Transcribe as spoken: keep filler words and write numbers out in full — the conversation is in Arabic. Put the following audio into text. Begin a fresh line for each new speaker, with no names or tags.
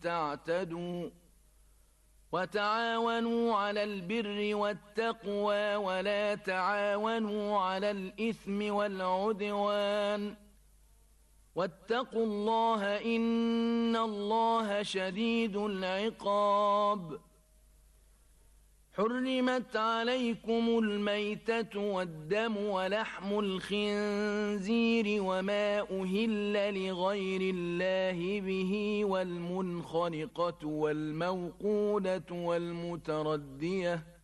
تعتدوا وتعاونوا على البر والتقوى ولا تعاونوا على الإثم والعدوان واتقوا الله إن الله شديد العقاب. حرمت عليكم الميتة والدم ولحم الخنزير وما أهل لغير الله به والمنخنقة والموقودة والمتردية